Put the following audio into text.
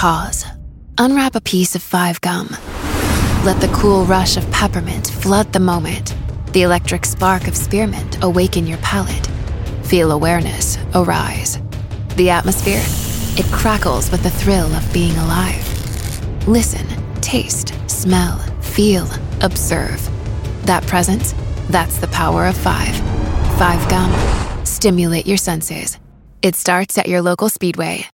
Pause. Unwrap a piece of 5 gum. Let the cool rush of peppermint flood the moment. The electric spark of spearmint awaken your palate. Feel awareness arise. The atmosphere, it crackles with the thrill of being alive. Listen, taste, smell, feel, observe. That presence, that's the power of 5. 5 gum. Stimulate your senses. It starts at your local Speedway.